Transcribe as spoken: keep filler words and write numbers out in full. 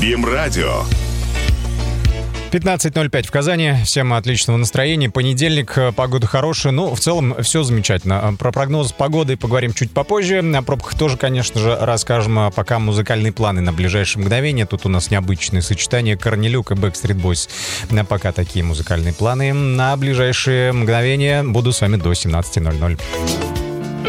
Дим-радио. пятнадцать ноль пять в Казани. Всем отличного настроения. Понедельник, погода хорошая. Ну, в целом, все замечательно. Про прогноз погоды поговорим чуть попозже. О пробках тоже, конечно же, расскажем. А пока музыкальные планы на ближайшие мгновения. Тут у нас необычное сочетание Корнелюк и Backstreet Boys. А пока такие музыкальные планы. На ближайшие мгновения буду с вами до семнадцати ноль ноль.